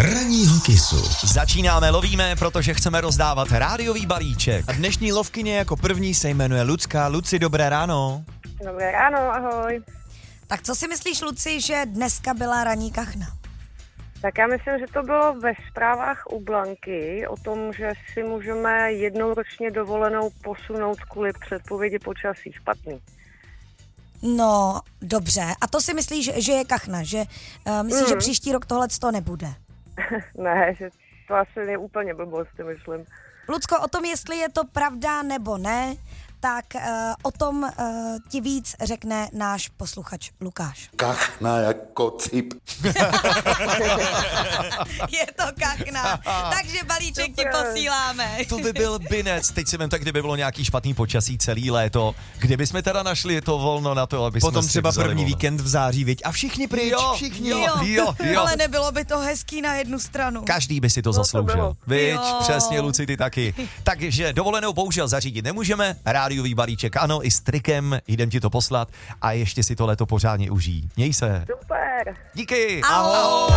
Ranního kysu. Začínáme, lovíme, protože chceme rozdávat rádiový balíček. A dnešní lovkyně jako první se jmenuje Lucka. Luci, dobré ráno. Dobré ráno, ahoj. Tak co si myslíš, Luci, že dneska byla ranní kachna? Tak já myslím, že to bylo ve zprávách u Blanky o tom, že si můžeme jednou ročně dovolenou posunout kvůli předpovědi počasí špatný. No, dobře. A to si myslíš, že je kachna, že myslíš, že příští rok tohleto nebude? Ne, že to asi je úplně blbost, si myslím. Lucko, o tom, jestli je to pravda nebo ne, tak o tom ti víc řekne náš posluchač Lukáš. Kachna jako cip. Je to kachna, takže balíček ti posíláme. To by byl binec. Teď si vem tak, kdyby bylo nějaký špatný počasí celý léto. Kde bychom teda našli to volno na to, aby jsme Potom si třeba vzali první volno? víkend v září, viď? A všichni pryč, Jo, všichni. jo. Ale nebylo by to hezký na jednu stranu. Každý by si to to zasloužil. bylo. Viď, Jo. přesně, Luci, ty taky. Takže dovolenou bohužel zařídit nemůžeme. Rádiový balíček ano, i s trikem, jdem ti to poslat a ještě si to léto pořádně užij. Měj se. Super. Díky. Ahoj.